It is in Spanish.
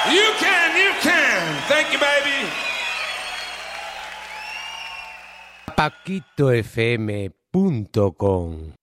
You can, you can. Thank you, baby. paquitofm.com